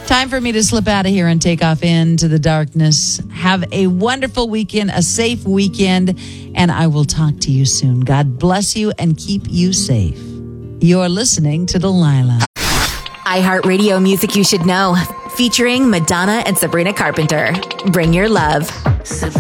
Time for me to slip out of here and take off into the darkness. Have a wonderful weekend, a safe weekend, and I will talk to you soon. God bless you and keep you safe. You're listening to Delilah. iHeartRadio Music You Should Know, featuring Madonna and Sabrina Carpenter. Bring your love.